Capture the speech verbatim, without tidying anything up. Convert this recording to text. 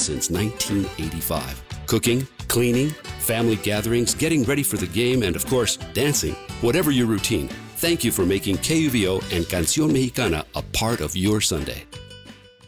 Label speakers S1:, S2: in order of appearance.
S1: since nineteen eighty-five. Cooking, cleaning, family gatherings, getting ready for the game, and of course, dancing. Whatever your routine, thank you for making K U V O and Canción Mexicana a part of your Sunday.